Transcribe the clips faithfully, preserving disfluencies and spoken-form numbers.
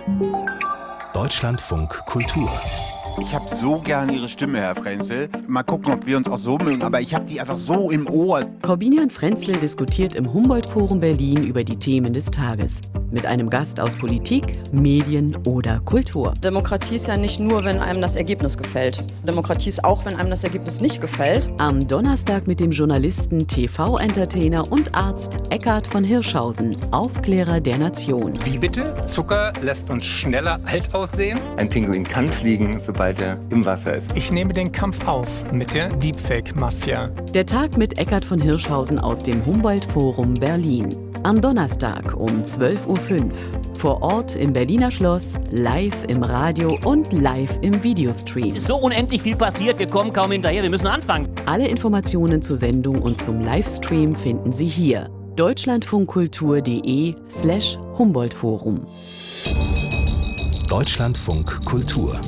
Deutschlandfunk Kultur. Ich habe so gerne Ihre Stimme, Herr Frenzel. Mal gucken, ob wir uns auch so mögen, aber ich habe die einfach so im Ohr. Corbinian Frenzel diskutiert im Humboldt-Forum Berlin über die Themen des Tages. Mit einem Gast aus Politik, Medien oder Kultur. Demokratie ist ja nicht nur, wenn einem das Ergebnis gefällt. Demokratie ist auch, wenn einem das Ergebnis nicht gefällt. Am Donnerstag mit dem Journalisten, T V-Entertainer und Arzt Eckhard von Hirschhausen, Aufklärer der Nation. Wie bitte? Zucker lässt uns schneller alt aussehen? Ein Pinguin kann fliegen, sobald er im Wasser ist. Ich nehme den Kampf auf mit der Deepfake-Mafia. Der Tag mit Eckhard von Hirschhausen aus dem Humboldt-Forum Berlin. Am Donnerstag um zwölf Uhr fünf. Vor Ort im Berliner Schloss, live im Radio und live im Videostream. Es ist so unendlich viel passiert, wir kommen kaum hinterher, wir müssen anfangen. Alle Informationen zur Sendung und zum Livestream finden Sie hier. deutschlandfunkkultur.de slash Humboldt-Forum. Deutschlandfunk Kultur.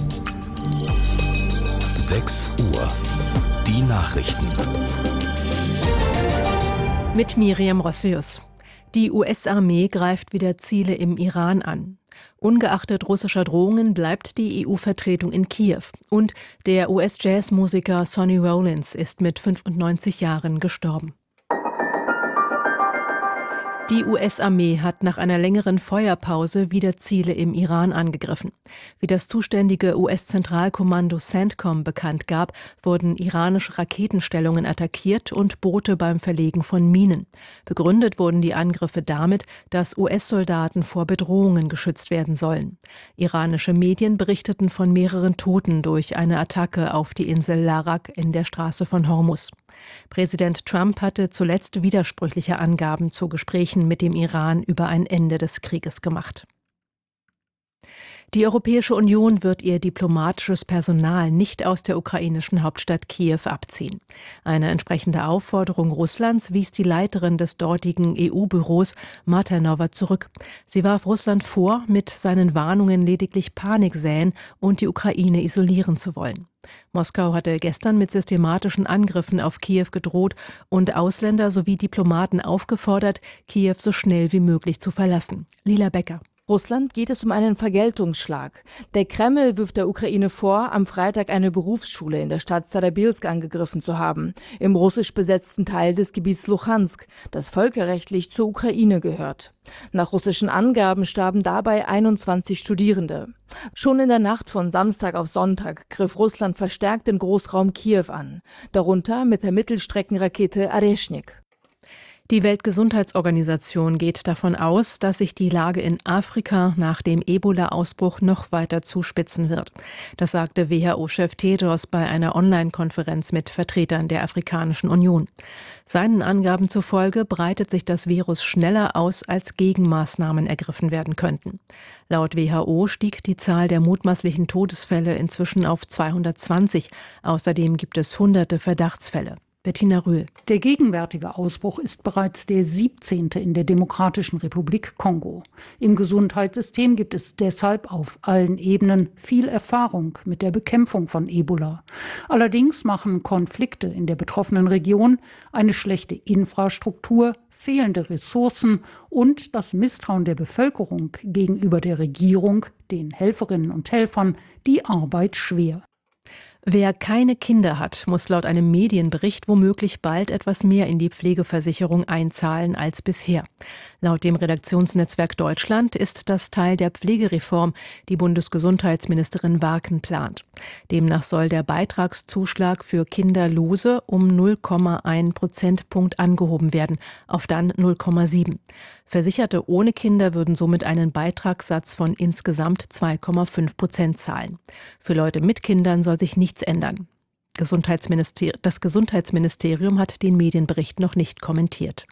sechs Uhr. Die Nachrichten. Mit Miriam Rossius. Die U S-Armee greift wieder Ziele im Iran an. Ungeachtet russischer Drohungen bleibt die E U-Vertretung in Kiew. Und der U S-Jazzmusiker Sonny Rollins ist mit fünfundneunzig Jahren gestorben. Die U S-Armee hat nach einer längeren Feuerpause wieder Ziele im Iran angegriffen. Wie das zuständige U S-Zentralkommando CENTCOM bekannt gab, wurden iranische Raketenstellungen attackiert und Boote beim Verlegen von Minen. Begründet wurden die Angriffe damit, dass U S-Soldaten vor Bedrohungen geschützt werden sollen. Iranische Medien berichteten von mehreren Toten durch eine Attacke auf die Insel Larak in der Straße von Hormuz. Präsident Trump hatte zuletzt widersprüchliche Angaben zu Gesprächen mit dem Iran über ein Ende des Krieges gemacht. Die Europäische Union wird ihr diplomatisches Personal nicht aus der ukrainischen Hauptstadt Kiew abziehen. Eine entsprechende Aufforderung Russlands wies die Leiterin des dortigen E U-Büros Martynova zurück. Sie warf Russland vor, mit seinen Warnungen lediglich Panik säen und die Ukraine isolieren zu wollen. Moskau hatte gestern mit systematischen Angriffen auf Kiew gedroht und Ausländer sowie Diplomaten aufgefordert, Kiew so schnell wie möglich zu verlassen. Lila Becker. Russland geht es um einen Vergeltungsschlag. Der Kreml wirft der Ukraine vor, am Freitag eine Berufsschule in der Stadt Starobilsk angegriffen zu haben, im russisch besetzten Teil des Gebiets Luhansk, das völkerrechtlich zur Ukraine gehört. Nach russischen Angaben starben dabei einundzwanzig Studierende. Schon in der Nacht von Samstag auf Sonntag griff Russland verstärkt den Großraum Kiew an, darunter mit der Mittelstreckenrakete Areshnik. Die Weltgesundheitsorganisation geht davon aus, dass sich die Lage in Afrika nach dem Ebola-Ausbruch noch weiter zuspitzen wird. Das sagte W H O-Chef Tedros bei einer Online-Konferenz mit Vertretern der Afrikanischen Union. Seinen Angaben zufolge breitet sich das Virus schneller aus, als Gegenmaßnahmen ergriffen werden könnten. Laut W H O stieg die Zahl der mutmaßlichen Todesfälle inzwischen auf zweihundertzwanzig. Außerdem gibt es hunderte Verdachtsfälle. Bettina Rühl. Der gegenwärtige Ausbruch ist bereits der siebzehnte in der Demokratischen Republik Kongo. Im Gesundheitssystem gibt es deshalb auf allen Ebenen viel Erfahrung mit der Bekämpfung von Ebola. Allerdings machen Konflikte in der betroffenen Region, eine schlechte Infrastruktur, fehlende Ressourcen und das Misstrauen der Bevölkerung gegenüber der Regierung, den Helferinnen und Helfern, die Arbeit schwer. Wer keine Kinder hat, muss laut einem Medienbericht womöglich bald etwas mehr in die Pflegeversicherung einzahlen als bisher. Laut dem Redaktionsnetzwerk Deutschland ist das Teil der Pflegereform, die Bundesgesundheitsministerin Warken plant. Demnach soll der Beitragszuschlag für Kinderlose um null Komma eins Prozentpunkt angehoben werden, auf dann null Komma sieben. Versicherte ohne Kinder würden somit einen Beitragssatz von insgesamt zwei Komma fünf Prozent zahlen. Für Leute mit Kindern soll sich nichts ändern. Gesundheitsminister- Das Gesundheitsministerium hat den Medienbericht noch nicht kommentiert.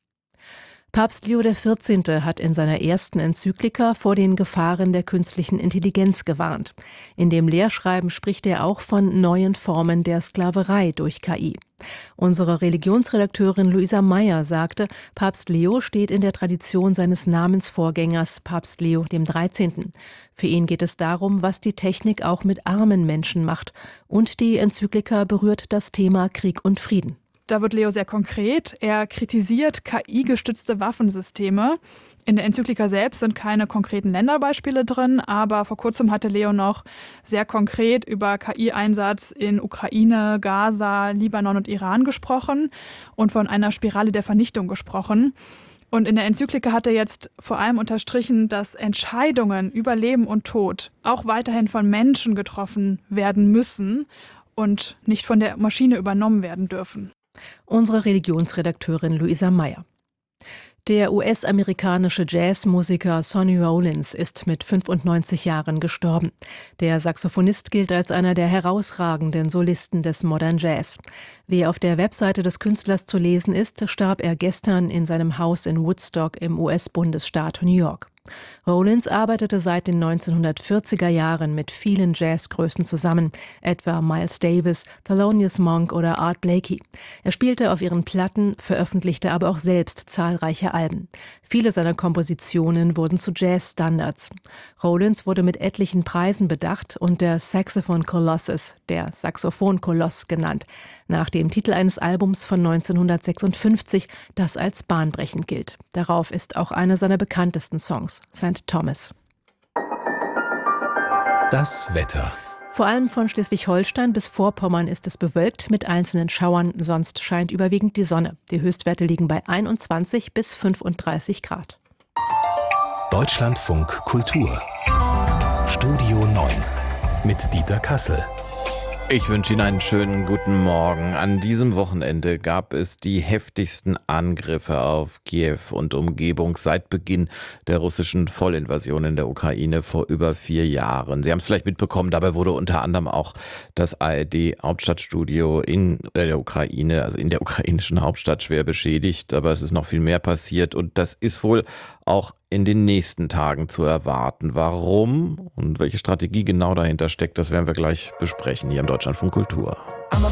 Papst Leo der vierzehnte hat in seiner ersten Enzyklika vor den Gefahren der künstlichen Intelligenz gewarnt. In dem Lehrschreiben spricht er auch von neuen Formen der Sklaverei durch K I. Unsere Religionsredakteurin Luisa Meyer sagte, Papst Leo steht in der Tradition seines Namensvorgängers Papst Leo dem dreizehnten. Für ihn geht es darum, was die Technik auch mit armen Menschen macht. Und die Enzyklika berührt das Thema Krieg und Frieden. da wird Leo sehr konkret. Er kritisiert K I-gestützte Waffensysteme. In der Enzyklika selbst sind keine konkreten Länderbeispiele drin, aber vor kurzem hatte Leo noch sehr konkret über K I-Einsatz in Ukraine, Gaza, Libanon und Iran gesprochen und von einer Spirale der Vernichtung gesprochen. Und in der Enzyklika hat er jetzt vor allem unterstrichen, dass Entscheidungen über Leben und Tod auch weiterhin von Menschen getroffen werden müssen und nicht von der Maschine übernommen werden dürfen. Unsere Religionsredakteurin Luisa Meyer. Der U S-amerikanische Jazzmusiker Sonny Rollins ist mit fünfundneunzig Jahren gestorben. Der Saxophonist gilt als einer der herausragenden Solisten des Modern Jazz. Wie auf der Webseite des Künstlers zu lesen ist, starb er gestern in seinem Haus in Woodstock im U S-Bundesstaat New York. Rollins arbeitete seit den neunzehnhundertvierziger Jahren mit vielen Jazzgrößen zusammen, etwa Miles Davis, Thelonious Monk oder Art Blakey. Er spielte auf ihren Platten, veröffentlichte aber auch selbst zahlreiche Alben. Viele seiner Kompositionen wurden zu Jazzstandards. Rollins wurde mit etlichen Preisen bedacht und der Saxophone Colossus, der Saxophon-Koloss genannt, nach dem Titel eines Albums von neunzehnhundertsechsundfünfzig, das als bahnbrechend gilt. Darauf ist auch einer seiner bekanntesten Songs, Sankt Thomas. Das Wetter. Vor allem von Schleswig-Holstein bis Vorpommern ist es bewölkt mit einzelnen Schauern, sonst scheint überwiegend die Sonne. Die Höchstwerte liegen bei einundzwanzig bis fünfunddreißig Grad. Deutschlandfunk Kultur. Studio neun mit Dieter Kassel. Ich wünsche Ihnen einen schönen guten Morgen. An diesem Wochenende gab es die heftigsten Angriffe auf Kiew und Umgebung seit Beginn der russischen Vollinvasion in der Ukraine vor über vier Jahren. Sie haben es vielleicht mitbekommen, dabei wurde unter anderem auch das A R D-Hauptstadtstudio in der Ukraine, also in der ukrainischen Hauptstadt, schwer beschädigt. Aber es ist noch viel mehr passiert und das ist wohl auch in den nächsten Tagen zu erwarten. Warum und welche Strategie genau dahinter steckt, das werden wir gleich besprechen hier im Deutschlandfunk Kultur.